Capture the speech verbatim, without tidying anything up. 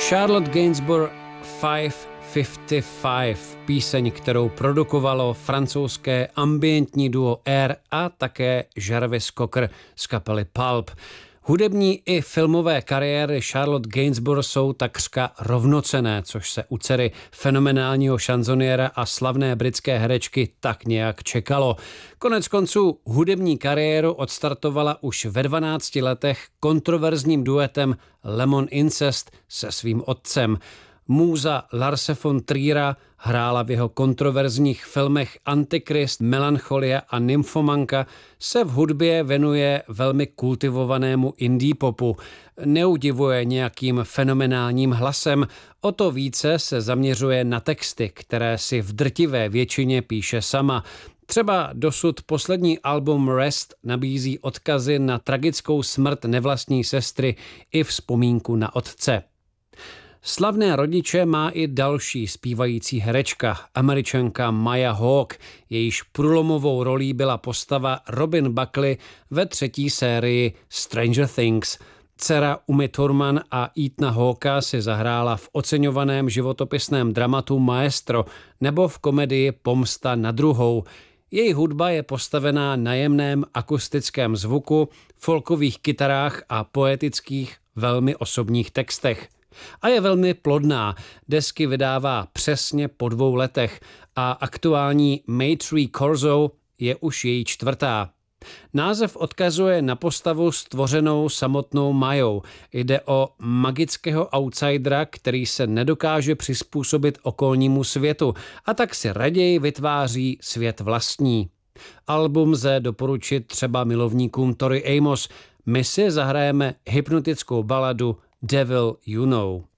Charlotte Gainsbourg pět set padesát pět, píseň, kterou produkovalo francouzské ambientní duo Air a také Jarvis Cocker z kapely Pulp. Hudební i filmové kariéry Charlotte Gainsbourg jsou takřka rovnocenné, což se u dcery fenomenálního šanzoniéra a slavné britské herečky tak nějak čekalo. Konec konců hudební kariéru odstartovala už ve dvanácti letech kontroverzním duetem Lemon Incest se svým otcem. Můza Larse von Triera hrála v jeho kontroverzních filmech Antikrist, Melancholia a Nymfomanka, se v hudbě věnuje velmi kultivovanému indie popu. Neudivuje nějakým fenomenálním hlasem, o to více se zaměřuje na texty, které si v drtivé většině píše sama. Třeba dosud poslední album Rest nabízí odkazy na tragickou smrt nevlastní sestry i vzpomínku na otce. Slavné rodiče má i další zpívající herečka, Američanka Maya Hawke, jejíž průlomovou rolí byla postava Robin Buckley ve třetí sérii Stranger Things. Dcera Uma Thurman a Ethana Hawkea si zahrála v oceňovaném životopisném dramatu Maestro nebo v komedii Pomsta na druhou. Její hudba je postavená na jemném akustickém zvuku, folkových kytarách a poetických, velmi osobních textech. A je velmi plodná, desky vydává přesně po dvou letech a aktuální Maytree Corso je už její čtvrtá. Název odkazuje na postavu stvořenou samotnou Mayou. Jde o magického outsidera, který se nedokáže přizpůsobit okolnímu světu a tak si raději vytváří svět vlastní. Album lze doporučit třeba milovníkům Tori Amos. My si zahrajeme hypnotickou baladu Devil You Know.